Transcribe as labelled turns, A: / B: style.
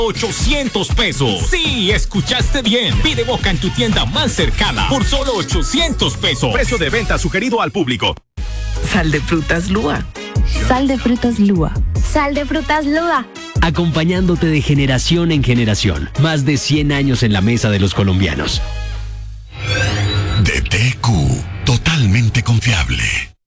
A: 800 pesos. Sí, escuchaste bien. Pide Boca en tu tienda más cercana por solo 800 pesos. Precio de venta sugerido al público.
B: Sal de frutas Lua.
C: Sal de frutas Lua.
D: Sal de frutas Lua.
E: Acompañándote de generación en generación. Más de 100 años en la mesa de los colombianos.
F: DTQ, totalmente confiable.